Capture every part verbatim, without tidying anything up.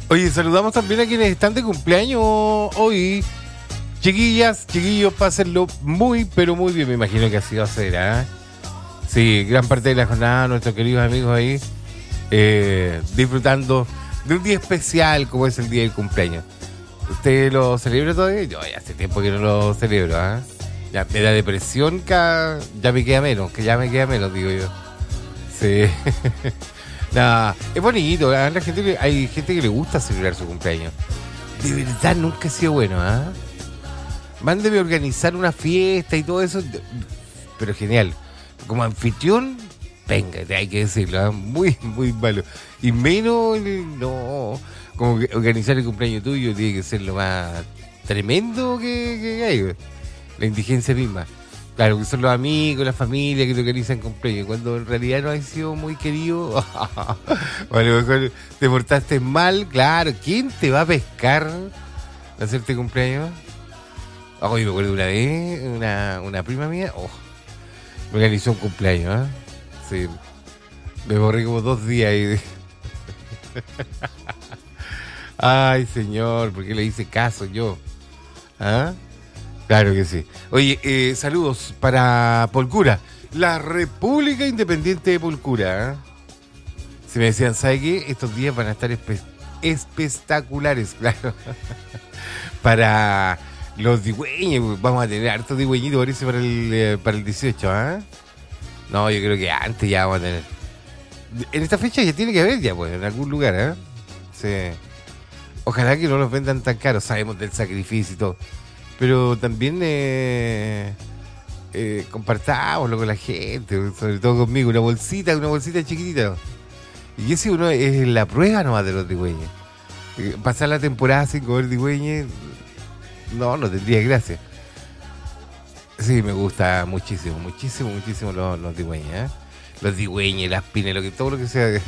Oye, saludamos también a quienes están de cumpleaños hoy. Chiquillas, chiquillos, pásenlo muy, pero muy bien. Me imagino que así va a ser, ¿eh? Sí, gran parte de la jornada, nuestros queridos amigos ahí, eh, disfrutando de un día especial como es el día del cumpleaños. ¿Usted lo celebra todavía? Yo ya hace tiempo que no lo celebro, ¿eh? Ya me da depresión, que ya me queda menos, que ya me queda menos, digo yo. Sí. Nada, es bonito, ¿eh? La gente, hay gente que le gusta celebrar su cumpleaños. De verdad, nunca he sido bueno, ¿ah? ¿eh? Mándeme a organizar una fiesta y todo eso, pero genial. Como anfitrión, venga, hay que decirlo, ¿eh? Muy, muy malo. Y menos, no, como que organizar el cumpleaños tuyo tiene que ser lo más tremendo que, que hay. La indigencia misma. Claro, que son los amigos, la familia que te organizan cumpleaños. Cuando en realidad no has sido muy querido, o a lo mejor te portaste mal, claro. ¿Quién te va a pescar a hacerte cumpleaños? Hoy me acuerdo una vez, una, una prima mía, oh, me organizó un cumpleaños, ¿eh? Sí, me borré como dos días y... Ay, señor, ¿por qué le hice caso yo? ¿Ah? Claro que sí. Oye, eh, saludos para Polcura, la República Independiente de Polcura, ¿eh? Si me decían, ¿sabe qué? Estos días van a estar espe- espectaculares, claro. Para... los digüeños, vamos a tener hartos digüeñitos parece para el, eh, para el dieciocho, ¿ah? ¿eh? No, yo creo que antes ya vamos a tener. En esta fecha ya tiene que haber ya, pues, en algún lugar, ¿eh? Sí. Ojalá que no los vendan tan caros, sabemos del sacrificio y todo. Pero también eh, eh, compartámoslo con la gente, sobre todo conmigo, una bolsita, una bolsita chiquitita. Y ese uno es la prueba nomás de los digüeños. Eh, pasar la temporada sin comer digüeños. No, no tendría gracia. Sí, me gusta muchísimo, muchísimo, muchísimo los, los digüeños, ¿eh? Los digüeños, las pinas, lo que, todo lo que sea.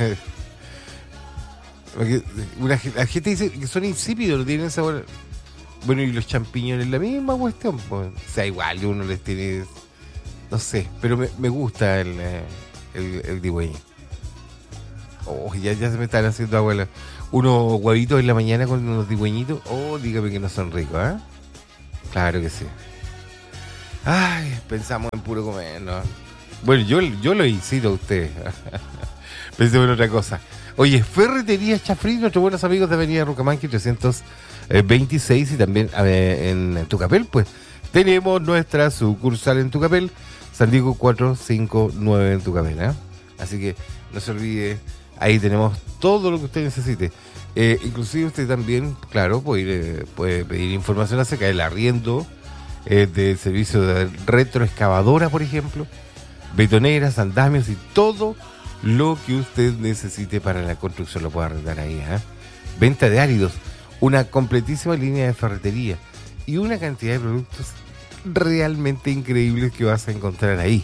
Porque una, la gente dice que son insípidos, no tienen sabor. Bueno, y los champiñones, la misma cuestión. Pues. O sea, igual uno les tiene. No sé, pero me, me gusta el, el, el digüeño. Oh, ya, ya se me están haciendo abuela. Unos huevitos en la mañana con unos digüeñitos. Oh, dígame que no son ricos, ¿ah? ¿eh? Claro que sí. Ay, pensamos en puro comer, ¿no? Bueno, yo, yo lo incito a ustedes. Pensemos en otra cosa. Oye, Ferretería Chafriz, nuestros buenos amigos de Avenida Rucamanqui trescientos veintiséis y también ver, en Tucapel, pues tenemos nuestra sucursal en Tucapel, San Diego cuatrocientos cincuenta y nueve en Tucapel, ¿eh? Así que no se olvide, ahí tenemos todo lo que usted necesite. Eh, inclusive usted también, claro, puede, ir, eh, puede pedir información acerca del arriendo eh, del servicio de retroexcavadora, por ejemplo, betoneras, andamios y todo lo que usted necesite para la construcción lo puede arrendar ahí, ¿eh? Venta de áridos, una completísima línea de ferretería y una cantidad de productos realmente increíbles que vas a encontrar ahí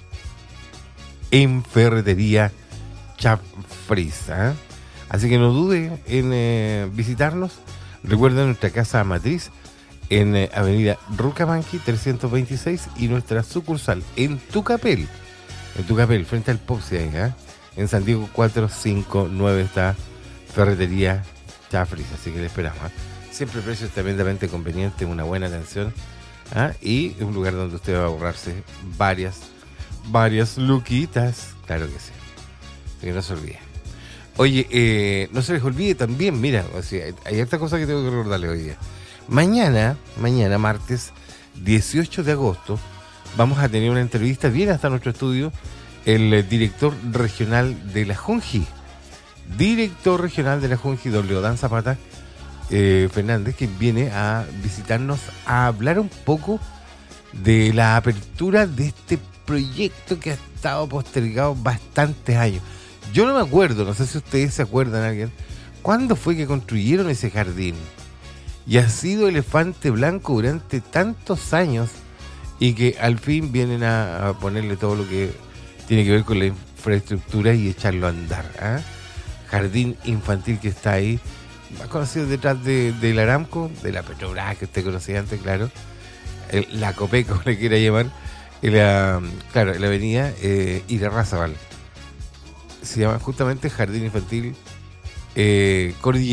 en Ferretería Chafriz, ¿eh? Así que no dude en eh, visitarnos. Recuerden nuestra casa matriz en eh, Avenida Rucamanqui trescientos veintiséis y nuestra sucursal en Tucapel, en Tucapel, frente al Popsi, ¿eh? En San Diego cuatrocientos cincuenta y nueve está Ferretería Chafriz, así que le esperamos, ¿eh? Siempre precios tremendamente convenientes, una buena atención, ¿eh? Y un lugar donde usted va a ahorrarse varias, varias luquitas, claro que sí, así que no se olvide. Oye, eh, no se les olvide también, mira, o sea, hay esta cosa que tengo que recordarle hoy día. Mañana, mañana martes dieciocho de agosto, vamos a tener una entrevista, viene hasta nuestro estudio, el director regional de la Junji, director regional de la Junji, don Leodán Zapata eh, Fernández, que viene a visitarnos a hablar un poco de la apertura de este proyecto que ha estado postergado bastantes años. Yo no me acuerdo, no sé si ustedes se acuerdan, alguien, ¿cuándo fue que construyeron ese jardín? Y ha sido elefante blanco durante tantos años y que al fin vienen a, a ponerle todo lo que tiene que ver con la infraestructura y echarlo a andar, ¿eh? Jardín infantil que está ahí, más conocido detrás de, del Aramco, de la Petrobras que usted conocía antes, claro, el, la Copeco, como le quiera llamar, en la, claro, en la avenida eh, Irarrázaval. Se llama justamente Jardín Infantil eh, Cordillera.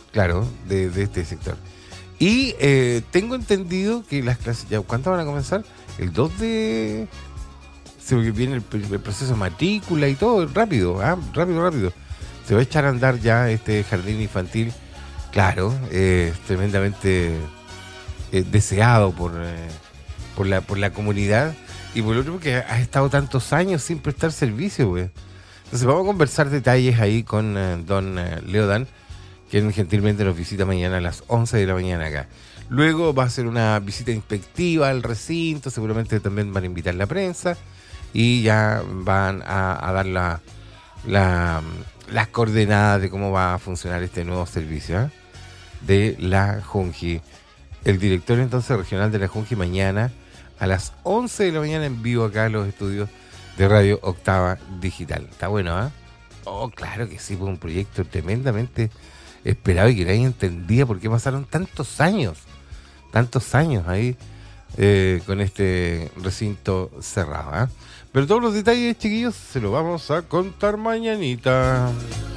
claro, de, de este sector. Y eh, tengo entendido que las clases, ya ¿cuántas van a comenzar? El dos de... Se viene el, el proceso de matrícula y todo, rápido, ¿ah? rápido, rápido. Se va a echar a andar ya este jardín infantil, claro, eh, tremendamente eh, deseado por, eh, por, la, por la comunidad y por lo otro porque ha estado tantos años sin prestar servicio, güey. Entonces vamos a conversar detalles ahí con eh, don eh, Leodan, quien gentilmente nos visita mañana a las once de la mañana acá. Luego va a ser una visita inspectiva al recinto, seguramente también van a invitar la prensa y ya van a, a dar la, la, las coordenadas de cómo va a funcionar este nuevo servicio, ¿eh? de la Junji. El director entonces regional de la Junji mañana a las once de la mañana en vivo acá en los estudios de Radio Octava Digital. Está bueno, ¿eh? Oh, claro que sí, fue un proyecto tremendamente esperado y que nadie entendía por qué pasaron tantos años, tantos años ahí eh, con este recinto cerrado, ¿eh? Pero todos los detalles, chiquillos, se los vamos a contar mañanita.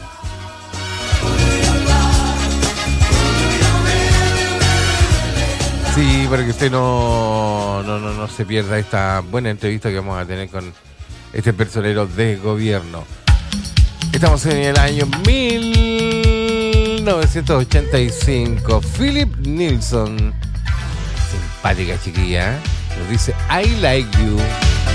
Sí, para que usted no, no, no, no se pierda esta buena entrevista que vamos a tener con este personero de gobierno. Estamos en el año mil novecientos ochenta y cinco. Philip Nilsson, simpática chiquilla, ¿eh? Nos dice I like you.